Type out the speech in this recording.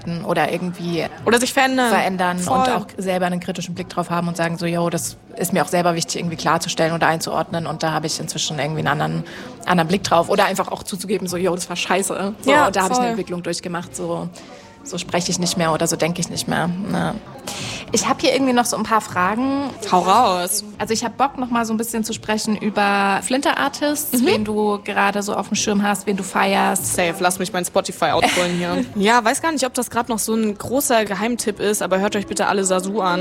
oder irgendwie oder sich verändern und auch selber einen kritischen Blick drauf haben und sagen so, yo, das ist mir auch selber wichtig, irgendwie klarzustellen oder einzuordnen und da habe ich inzwischen irgendwie einen anderen Blick drauf oder einfach auch zuzugeben, so, yo, das war scheiße. So, ja, und da habe ich eine Entwicklung durchgemacht, so spreche ich nicht mehr oder so denke ich nicht mehr. Ja. Ich habe hier irgendwie noch so ein paar Fragen. Hau raus. Also ich habe Bock, noch mal so ein bisschen zu sprechen über Flinter-Artists, wen du gerade so auf dem Schirm hast, wen du feierst. Safe, lass mich mein Spotify outholen hier. Ja, weiß gar nicht, ob das gerade noch so ein großer Geheimtipp ist, aber hört euch bitte alle Sasu an.